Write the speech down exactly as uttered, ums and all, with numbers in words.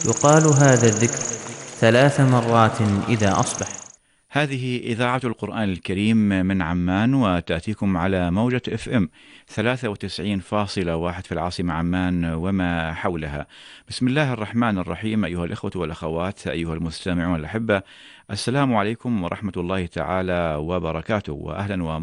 يقال هذا الذكر ثلاث مرات إذا أصبح. هذه إذاعة القرآن الكريم من عمان، وتأتيكم على موجة اف ام ثلاثة وتسعين فاصلة واحد في العاصمة عمان وما حولها. بسم الله الرحمن الرحيم. أيها الإخوة والأخوات، أيها المستمعون الأحبة، السلام عليكم ورحمة الله تعالى وبركاته، وأهلا